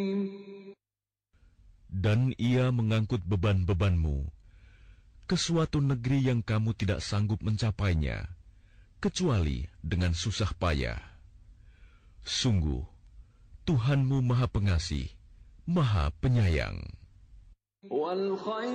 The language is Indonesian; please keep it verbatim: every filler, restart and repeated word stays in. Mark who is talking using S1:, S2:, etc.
S1: Dan ia mengangkut beban-bebanmu ke suatu negeri yang kamu tidak sanggup mencapainya, kecuali dengan susah payah. Sungguh, Tuhanmu Maha Pengasih, Maha Penyayang.